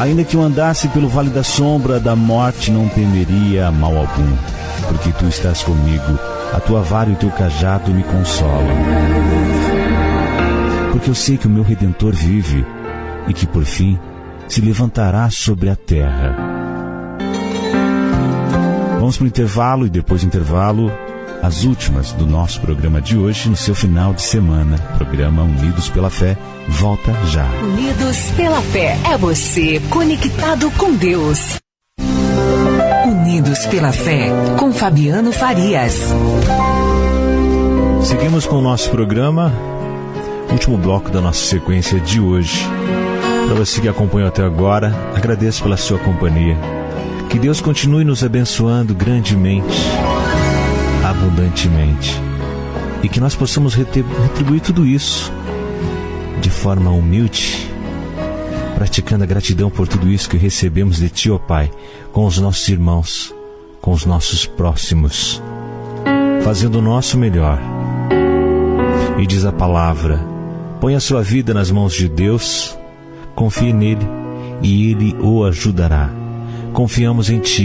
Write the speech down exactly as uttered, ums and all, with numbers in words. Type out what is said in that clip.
Ainda que eu andasse pelo vale da sombra da morte, não temeria mal algum, porque tu estás comigo, a tua vara e o teu cajado me consolam. Porque eu sei que o meu Redentor vive e que por fim se levantará sobre a terra. Vamos para o intervalo e depois do intervalo, as últimas do nosso programa de hoje, no seu final de semana. Programa Unidos pela Fé volta já. Unidos pela Fé é você conectado com Deus. Unidos pela Fé com Fabiano Farias. Seguimos com o nosso programa, último bloco da nossa sequência de hoje. Para você que acompanhou até agora, agradeço pela sua companhia. Que Deus continue nos abençoando grandemente, abundantemente, e que nós possamos retribuir tudo isso de forma humilde, praticando a gratidão por tudo isso que recebemos de Ti, ó Pai, com os nossos irmãos, com os nossos próximos, fazendo o nosso melhor. E diz a palavra: põe a sua vida nas mãos de Deus, confie nele e Ele o ajudará. Confiamos em Ti.